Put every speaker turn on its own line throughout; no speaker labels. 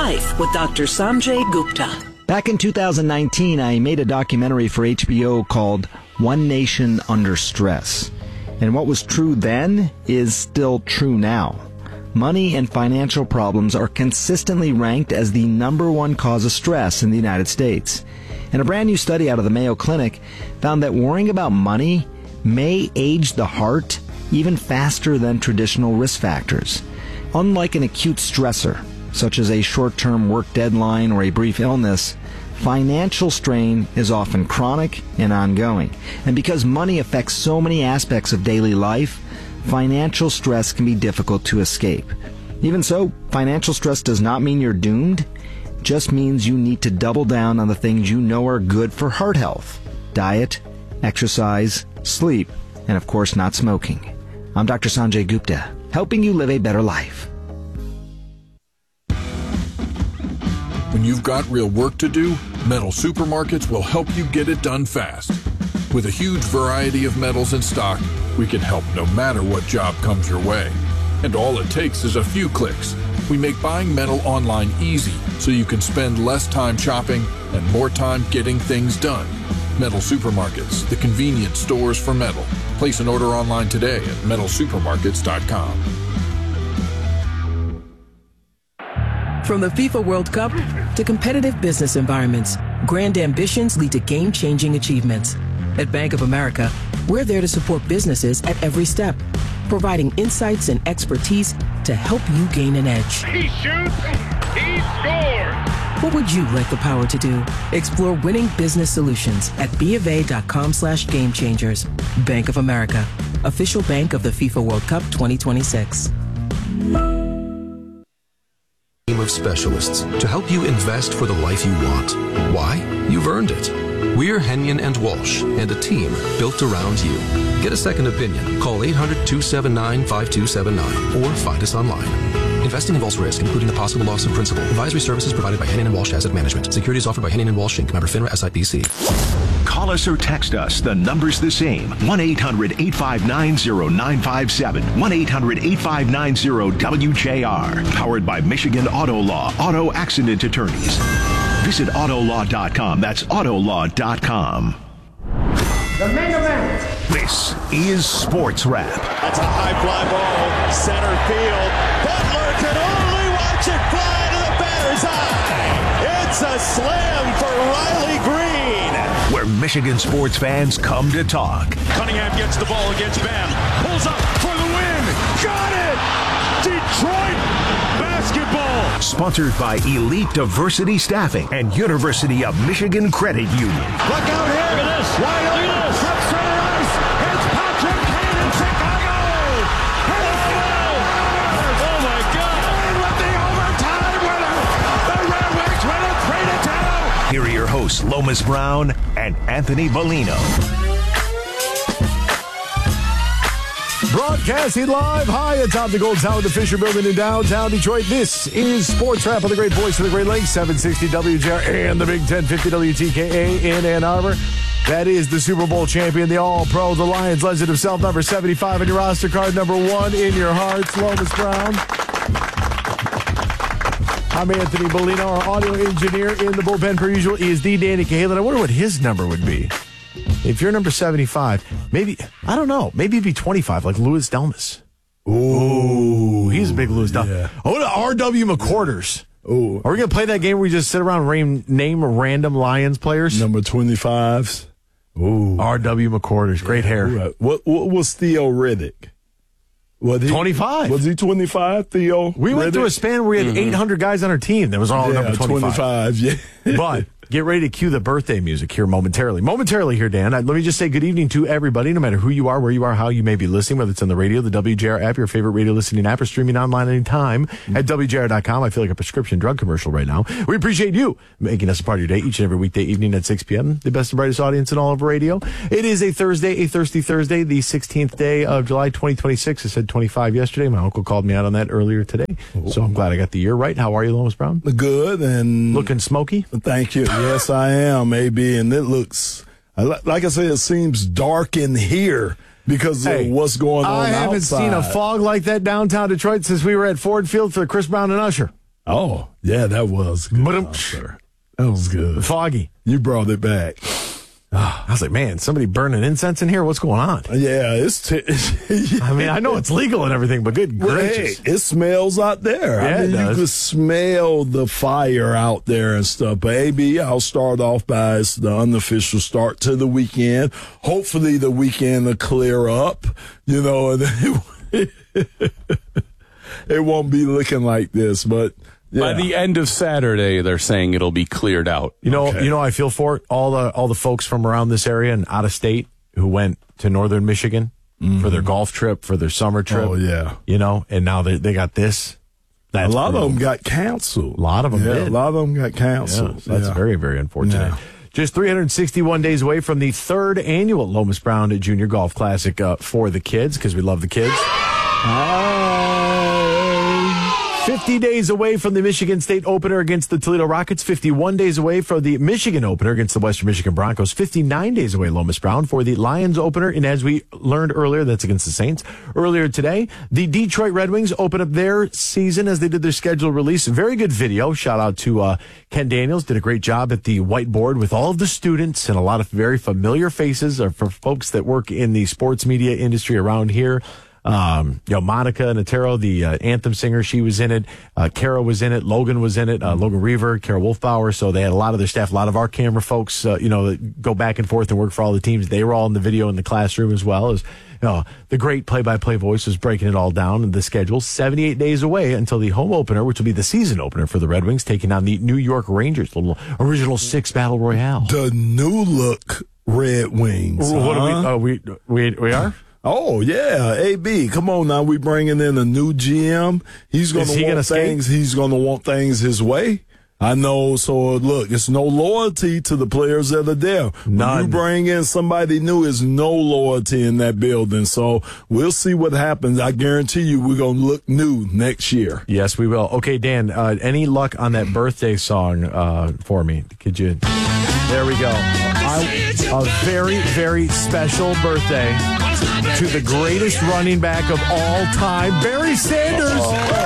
Life with Dr. Sanjay Gupta.
Back in 2019, I made a documentary for HBO called One Nation Under Stress. And what was true then is still true now. Money and financial problems are consistently ranked as the number one cause of stress in the United States. And a brand new study out of the Mayo Clinic found that worrying about money may age the heart even faster than traditional risk factors. Unlike an acute stressor, such as a short-term work deadline or a brief illness, financial strain is often chronic and ongoing. And because money affects so many aspects of daily life, financial stress can be difficult to escape. Even so, financial stress does not mean you're doomed. It just means you need to double down on the things you know are good for heart health: diet, exercise, sleep, and of course not smoking. I'm Dr. Sanjay Gupta, helping you live a better life.
When you've got real work to do, Metal Supermarkets will help you get it done fast. With a huge variety of metals in stock, we can help no matter what job comes your way. And all it takes is a few clicks. We make buying metal online easy so you can spend less time shopping and more time getting things done. Metal Supermarkets, the convenient stores for metal. Place an order online today at metalsupermarkets.com.
From the FIFA World Cup to competitive business environments, grand ambitions lead to game-changing achievements. At Bank of America, we're there to support businesses at every step, providing insights and expertise to help you gain an edge.
He shoots, he scores!
What would you like the power to do? Explore winning business solutions at BofA.com/gamechangers. Bank of America, official bank of the FIFA World Cup 2026.
Team of specialists to help you invest for the life you want. Why? You've earned it. We're Hennion and Walsh, and a team built around you. Get a second opinion. Call 800-279-5279 or find us online. Investing involves risk, including the possible loss of principal. Advisory services provided by Hennion and Walsh Asset Management. Securities offered by Hennion and Walsh Inc. Member FINRA SIPC.
Call us or text us. The number's the same. 1-800-859-0957. 1-800-859-WJR. Powered by Michigan Auto Law. Auto Accident Attorneys. Visit Autolaw.com. That's Autolaw.com.
The main event.
This is Sports Wrap.
That's a high fly ball. Center field. Butler can only watch it fly to the batter's eye. It's a slam for Riley Green.
Where Michigan sports fans come to talk.
Cunningham gets the ball against Bam. Pulls up for the win. Got it! Detroit basketball.
Sponsored by Elite Diversity Staffing and University of Michigan Credit Union.
Look out here. Look at this. Wide open. From center ice. It's Patrick Kane in Chicago. Oh, my God. With the overtime winner. The Red Wings win it 3-2.
Here are your hosts, Lomas Brown and Anthony Bellino.
Broadcasting live high atop the Gold Tower, the Fisher Building in downtown Detroit. This is Sports Wrap on the great voice of the Great Lakes, 760 WJR and the Big 1050 WTKA in Ann Arbor. That is the Super Bowl champion, the All-Pro, the Lions legend himself, number 75 on your roster card, number 1 in your hearts, Lomas Brown. I'm Anthony Bellino. Our audio engineer in the bullpen, per usual, is the Danny Cahalan. I wonder what his number would be. If you're number 75, maybe, I don't know, maybe it'd be 25, like Louis Delmas. Ooh, he's a big Louis Delmas. Yeah. Oh, R.W. McQuarters. Ooh. Are we going to play that game where we just sit around and name random Lions players?
Number 25s. Ooh.
R.W. McQuarters, great hair.
Right. What was Theo Riddick?
25.
Was he 25, Theo?
We went through a span where we had 800 guys on our team. That was all number 25.
Yeah.
But get ready to cue the birthday music here momentarily. Momentarily here, Dan. Let me just say good evening to everybody, no matter who you are, where you are, how you may be listening, whether it's on the radio, the WJR app, your favorite radio listening app, or streaming online anytime at WJR.com. I feel like a prescription drug commercial right now. We appreciate you making us a part of your day each and every weekday evening at 6 p.m. The best and brightest audience in all of radio. It is a Thursday, a thirsty Thursday, the 16th day of July 2026. I said 25 yesterday. My uncle called me out on that earlier today. So I'm glad I got the year right. How are you, Lomas Brown?
Good. And
looking smoky?
Thank you. Yes, I am, AB, and it looks, like I said, it seems dark in here because of what's going on outside.
I haven't seen a fog like that downtown Detroit since we were at Ford Field for Chris Brown and Usher.
Oh, yeah, that was good. That was good.
Foggy.
You brought it back.
I was like, man, somebody burning incense in here? What's going on?
Yeah,
I mean, I know it's legal and everything, but good gracious.
Hey, it smells out there.
Yeah,
I mean, you could smell the fire out there and stuff. But, AB, I'll start off by it's the unofficial start to the weekend. Hopefully the weekend will clear up, you know, and it won't be looking like this, but... Yeah.
By the end of Saturday, they're saying it'll be cleared out.
You know, I feel for it. All the folks from around this area and out of state who went to northern Michigan for their golf trip, for their summer trip.
Oh, yeah.
You know, and now they got this.
A lot of them got canceled.
A lot of them did.
A lot of them got canceled.
Yeah, so that's very, very unfortunate. Yeah. Just 361 days away from the third annual Lomas Brown Junior Golf Classic for the kids, because we love the kids. 50 days away from the Michigan State opener against the Toledo Rockets. 51 days away from the Michigan opener against the Western Michigan Broncos. 59 days away, Lomas Brown, for the Lions opener. And as we learned earlier, that's against the Saints. Earlier today, the Detroit Red Wings open up their season as they did their scheduled release. Very good video. Shout out to Ken Daniels. Did a great job at the whiteboard with all of the students and a lot of very familiar faces for folks that work in the sports media industry around here. Monica Natero, the anthem singer, she was in it. Kara was in it. Logan was in it. Logan Reaver, Kara Wolfbauer. So they had a lot of their staff, a lot of our camera folks, that go back and forth and work for all the teams. They were all in the video in the classroom as well as the great play-by-play voice was breaking it all down. And the schedule 78 days away until the home opener, which will be the season opener for the Red Wings, taking on the New York Rangers, little original 6 battle royale.
The new look Red Wings.
What are we are?
Oh, yeah. AB, come on now. We bringing in a new GM. He's going to want things. He's going to want things his way. I know. So, look, it's no loyalty to the players that are there.
None.
When you bring in somebody new, there's no loyalty in that building. So, we'll see what happens. I guarantee you we're going to look new next year.
Yes, we will. Okay, Dan, any luck on that birthday song for me? Could you? There we go. A very, very special birthday to the greatest running back of all time, Barry Sanders.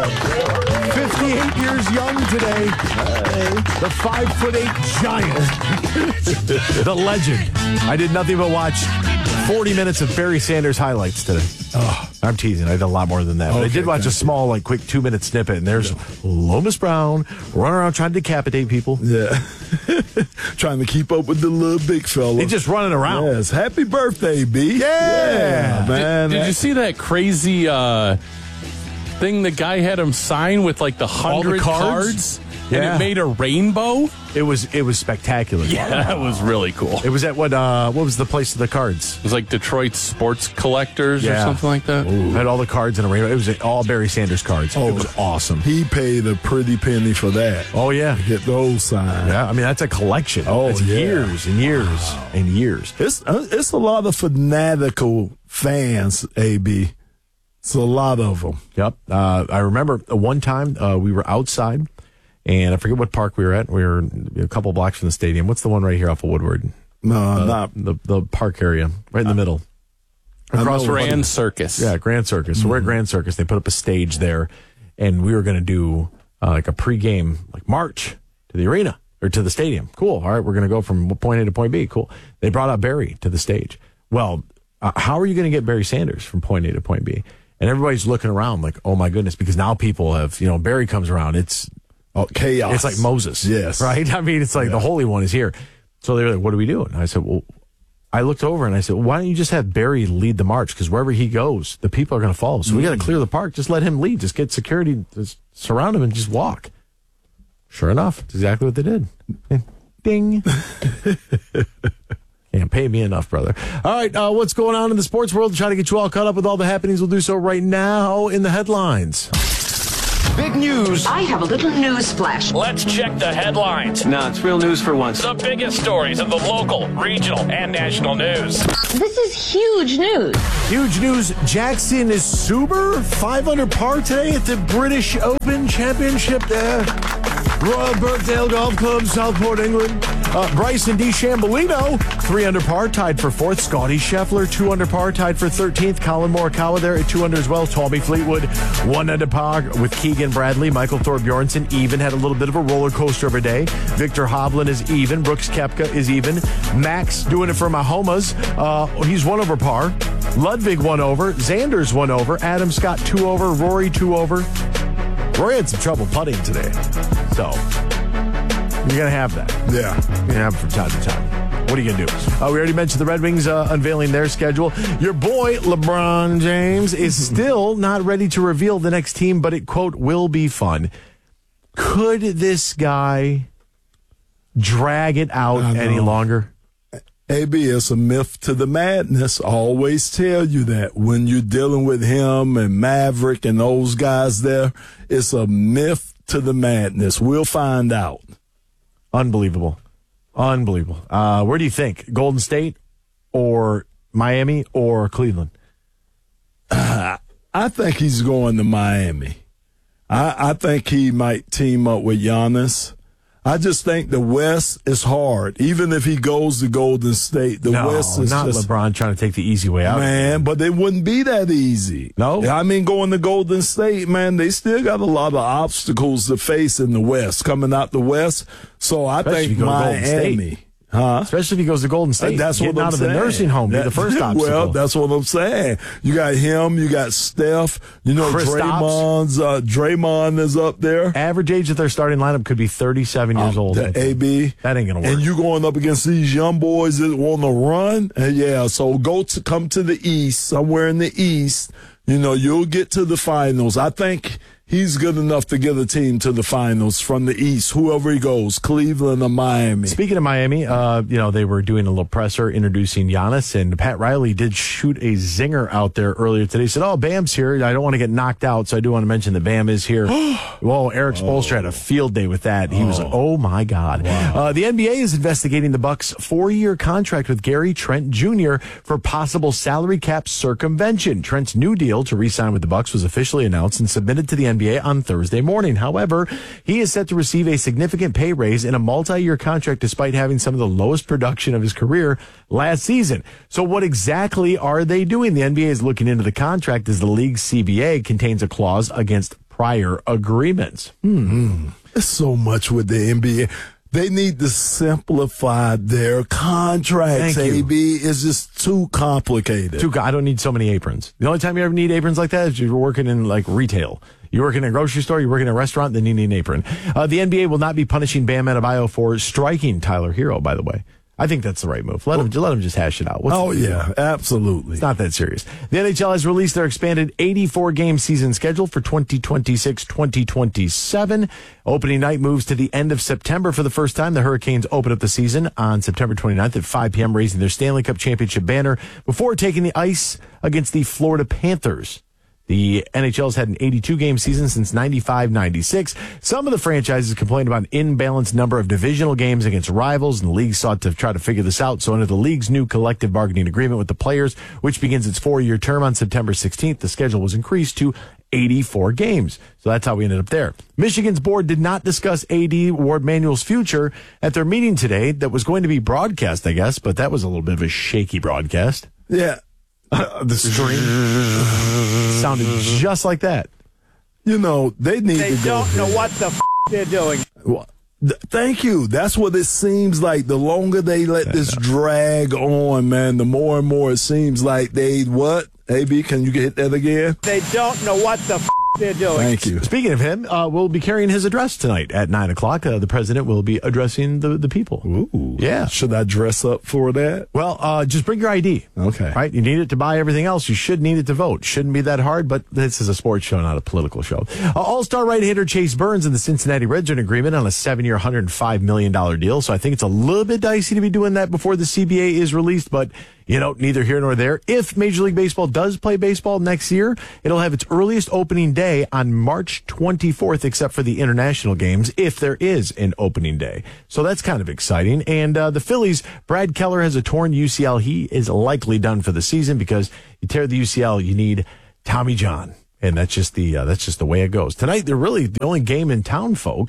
58 years young today. The 5'8" giant. The legend. I did nothing but watch 40 minutes of Barry Sanders highlights today. Oh, I'm teasing. I did a lot more than that. But I did watch a small, quick 2-minute snippet, and there's Lomas Brown running around trying to decapitate people.
Yeah. Trying to keep up with the little big fella.
He's just running around.
Yes. Happy birthday, B. Yeah, man.
Did you see that crazy thing the guy had him sign with the 100 cards?
Yeah.
And it made a rainbow?
It was spectacular.
Yeah, that was really cool.
It was at what was the place of the cards?
It was like Detroit Sports Collectors or something like that.
Ooh. Had all the cards in a rainbow. It was all Barry Sanders cards. It was awesome.
He paid a pretty penny for that.
Oh, yeah.
To get those signed.
Yeah, I mean, that's a collection.
Oh,
that's years and years and years.
It's a lot of fanatical fans, AB. It's a lot of them.
Yep. I remember one time we were outside. And I forget what park we were at. We were a couple blocks from the stadium. What's the one right here off of Woodward?
No, not
the park area, right in the middle.
Across Grand Circus.
Yeah, Grand Circus. So we're at Grand Circus. They put up a stage there, and we were going to do a pregame march to the arena or to the stadium. Cool. All right, we're going to go from point A to point B. Cool. They brought out Barry to the stage. Well, how are you going to get Barry Sanders from point A to point B? And everybody's looking around like, oh my goodness, because now people have, Barry comes around. It's
chaos.
It's like Moses.
Yes.
Right? I mean, it's like the Holy One is here. So they were like, what do we do? And I said, well, I looked over and I said, why don't you just have Barry lead the march? Because wherever he goes, the people are going to follow. So we got to clear the park. Just let him lead. Just get security, just surround him and just walk. Sure enough, it's exactly what they did. Ding. Can't pay me enough, brother. All right, what's going on in the sports world? Try to get you all caught up with all the happenings. We'll do so right now in the headlines.
Big news. I have a little news flash.
Let's check the headlines.
No, it's real news for once.
The biggest stories of the local, regional, and national news.
This is huge news.
Huge news. Jackson is sober. 5 under par today at the British Open Championship. Royal Birkdale Golf Club, Southport, England. Bryson DeChambeau, 3 under par, tied for 4th. Scotty Scheffler, 2 under par, tied for 13th. Colin Morikawa there at 2 under as well. Tommy Fleetwood, 1 under par with Keegan Bradley. Michael Thorbjornsen, even, had a little bit of a roller coaster of a day. Victor Hovland is even. Brooks Koepka is even. Max doing it for Mahomes. He's 1 over par. Ludwig 1 over. Xander's 1 over. Adam Scott 2 over. Rory 2 over. Rory had some trouble putting today. So, you're going to have that.
Yeah.
You're going to have it from time to time. What are you going to do? We already mentioned the Red Wings unveiling their schedule. Your boy, LeBron James, is still not ready to reveal the next team, but it, quote, will be fun. Could this guy drag it out any longer?
AB, it's a myth to the madness. I always tell you that when you're dealing with him and Maverick and those guys there, it's a myth to the madness. We'll find out.
Unbelievable. Where do you think? Golden State or Miami or Cleveland?
I think he's going to Miami. I think he might team up with Giannis. I just think the West is hard. Even if he goes to Golden State, the West is
not
just,
LeBron trying to take the easy way out.
Man, but it wouldn't be that easy.
No?
I mean, going to Golden State, man, they still got a lot of obstacles to face in the West, coming out the West. So I think Miami. Huh?
Especially if he goes to Golden State.
That's what I'm
out of
saying.
the nursing home, be the first obstacle.
Well, that's what I'm saying. You got him, you got Steph, Draymond is up there.
Average age of their starting lineup could be 37 years old.
AB.
That ain't going to work.
And you going up against these young boys that want to run. And so come to the East, somewhere in the East. You'll get to the finals. I think he's good enough to get a team to the finals from the East, whoever he goes, Cleveland or Miami.
Speaking of Miami, they were doing a little presser introducing Giannis, and Pat Riley did shoot a zinger out there earlier today. He said, Bam's here. I don't want to get knocked out, so I do want to mention that Bam is here. Whoa, Eric Spoelstra had a field day with that. He was, oh my God. Wow. The NBA is investigating the Bucks' 4-year contract with Gary Trent Jr. for possible salary cap circumvention. Trent's new deal to re-sign with the Bucks was officially announced and submitted to the NBA on Thursday morning. However, he is set to receive a significant pay raise in a multi-year contract despite having some of the lowest production of his career last season. So what exactly are they doing? The NBA is looking into the contract as the league's CBA contains a clause against prior agreements.
There's so much with the NBA. They need to simplify their contracts, AB. It's just too complicated.
I don't need so many aprons. The only time you ever need aprons like that is you're working in retail. You work in a grocery store, you work in a restaurant, then you need an apron. The NBA will not be punishing Bam Adebayo for striking Tyler Hero, by the way. I think that's the right move. Let him just hash it out.
Absolutely.
It's not that serious. The NHL has released their expanded 84-game season schedule for 2026-2027. Opening night moves to the end of September for the first time. The Hurricanes open up the season on September 29th at 5 p.m., raising their Stanley Cup championship banner before taking the ice against the Florida Panthers. The NHL's had an 82-game season since 95-96. Some of the franchises complained about an imbalanced number of divisional games against rivals, and the league sought to try to figure this out. So under the league's new collective bargaining agreement with the players, which begins its 4-year term on September 16th, the schedule was increased to 84 games. So that's how we ended up there. Michigan's board did not discuss A.D. Ward Manuel's future at their meeting today that was going to be broadcast, I guess, but that was a little bit of a shaky broadcast.
Yeah.
The stream sounded just like that.
They need to go.
They don't know what the they're doing.
Thank you. That's what it seems like. The longer they let this drag on, man, the more and more it seems like what? AB, can you hit that again?
They don't know what the they're doing.
Thank you.
Speaking of him, we'll be carrying his address tonight at 9 o'clock. The president will be addressing the people.
Ooh.
Yeah.
Should I dress up for that?
Well, just bring your ID.
Okay.
Right? You need it to buy everything else. You should need it to vote. Shouldn't be that hard, but this is a sports show, not a political show. All-star right hitter Chase Burns and the Cincinnati Reds are in agreement on a 7-year, $105 million deal. So I think it's a little bit dicey to be doing that before the CBA is released, but neither here nor there. If Major League Baseball does play baseball next year, it'll have its earliest opening day on March 24th, except for the international games, if there is an opening day. So that's kind of exciting. And the Phillies, Brad Keller has a torn UCL. He is likely done for the season because you tear the UCL, you need Tommy John. And that's just the way it goes. Tonight, they're really the only game in town, folks,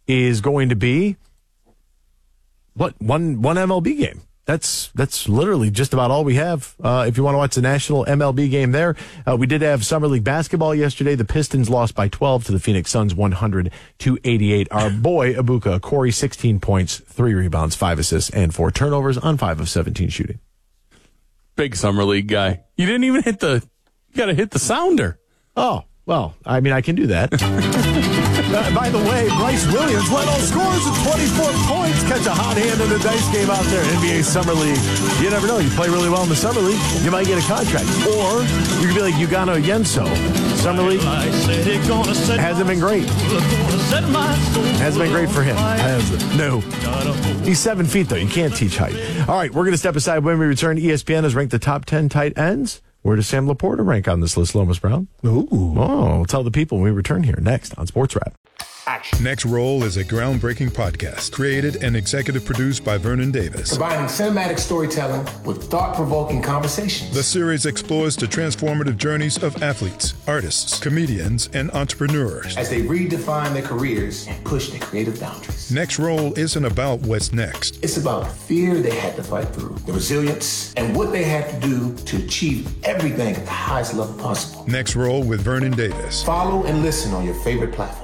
is going to be one MLB game. That's literally just about all we have. If you want to watch the national MLB game there, we did have Summer League basketball yesterday. The Pistons lost by 12 to the Phoenix Suns, 100-88. Our boy Ibuka Okori, 16 points, 3 rebounds, 5 assists, and 4 turnovers on 5 of 17 shooting.
Big Summer League guy. You didn't even you got to hit the sounder.
Oh, well, I mean, I can do that. By the way, Bryce Williams led all scorers at 24 points. Catch a hot hand in the dice game out there. NBA Summer League. You never know. You play really well in the Summer League, you might get a contract. Or you could be like Ugano Yenso. Summer League hasn't been great. Hasn't been great for him. No. He's 7 feet, though. You can't teach height. All right, we're going to step aside when we return. ESPN has ranked the top 10 tight ends. Where does Sam Laporta rank on this list, Lomas Brown?
Ooh.
Oh, we'll tell the people when we return here next on Sports Wrap.
Next Roll is a groundbreaking podcast created and executive produced by Vernon Davis.
Combining cinematic storytelling with thought-provoking conversations.
The series explores the transformative journeys of athletes, artists, comedians, and entrepreneurs
as they redefine their careers and push their creative boundaries.
Next Roll isn't about what's next.
It's about the fear they had to fight through, the resilience, and what they had to do to achieve everything at the highest level possible.
Next Roll with Vernon Davis.
Follow and listen on your favorite platform.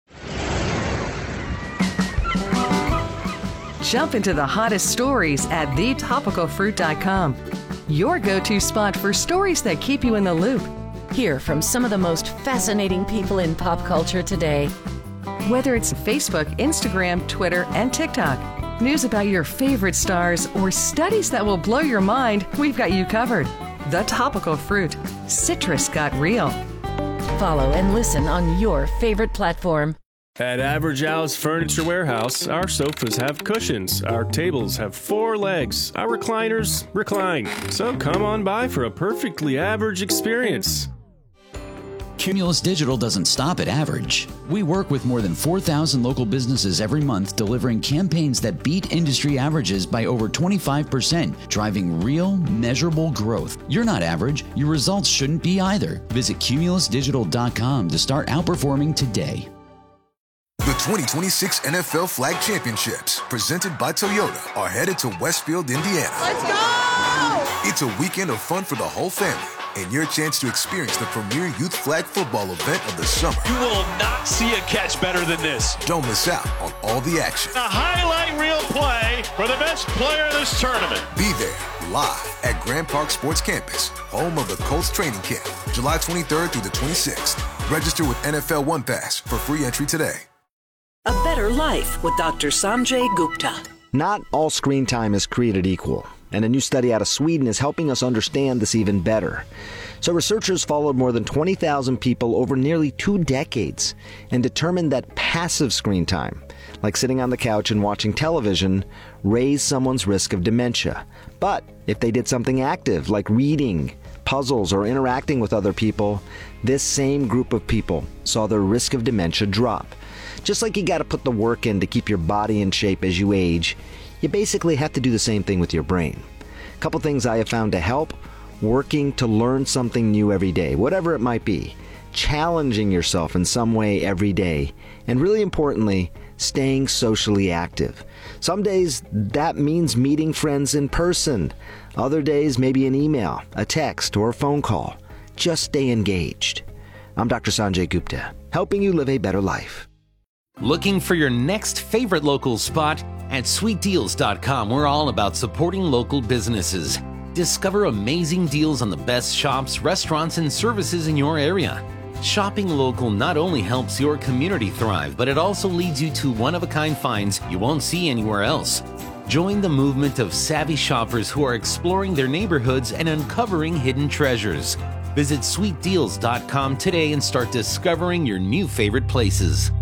Jump into the hottest stories at thetopicalfruit.com. Your go-to spot for stories that keep you in the loop.
Hear from some of the most fascinating people in pop culture today.
Whether it's Facebook, Instagram, Twitter, and TikTok, news about your favorite stars, or studies that will blow your mind, we've got you covered. The Topical Fruit. Citrus got real.
Follow and listen on your favorite platform.
At Average Al's Furniture Warehouse, our sofas have cushions, our tables have 4 legs, our recliners recline. So come on by for a perfectly average experience.
Cumulus Digital doesn't stop at average. We work with more than 4,000 local businesses every month, delivering campaigns that beat industry averages by over 25%, driving real, measurable growth. You're not average. Your results shouldn't be either. Visit cumulusdigital.com to start outperforming today.
The 2026 NFL Flag Championships, presented by Toyota, are headed to Westfield, Indiana.
Let's go!
It's a weekend of fun for the whole family and your chance to experience the premier youth flag football event of the summer.
You will not see a catch better than this.
Don't miss out on all the action.
A highlight reel play for the best player of this tournament.
Be there live at Grand Park Sports Campus, home of the Colts training camp, July 23rd through the 26th. Register with NFL One Pass for free entry today.
A Better Life with Dr. Sanjay Gupta.
Not all screen time is created equal, and a new study out of Sweden is helping us understand this even better. So researchers followed more than 20,000 people over nearly 2 decades and determined that passive screen time, like sitting on the couch and watching television, raised someone's risk of dementia. But if they did something active, like reading, puzzles, or interacting with other people, this same group of people saw their risk of dementia drop. Just like you got to put the work in to keep your body in shape as you age, you basically have to do the same thing with your brain. A couple things I have found to help: working to learn something new every day, whatever it might be, challenging yourself in some way every day, and really importantly, staying socially active. Some days that means meeting friends in person. Other days maybe an email, a text, or a phone call. Just stay engaged. I'm Dr. Sanjay Gupta, helping you live a better life.
Looking for your next favorite local spot? At sweetdeals.com, we're all about supporting local businesses. Discover amazing deals on the best shops, restaurants, and services in your area. Shopping local not only helps your community thrive, but it also leads you to one-of-a-kind finds you won't see anywhere else. Join the movement of savvy shoppers who are exploring their neighborhoods and uncovering hidden treasures. Visit sweetdeals.com today and start discovering your new favorite places.